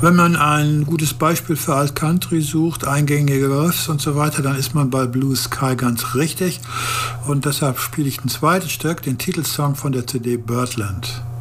Wenn man ein gutes Beispiel für Alt Country sucht, eingängige Riffs und so weiter, dann ist man bei Blue Sky ganz richtig. Und deshalb spiele ich ein zweites Stück, den Titelsong von der CD Birdland.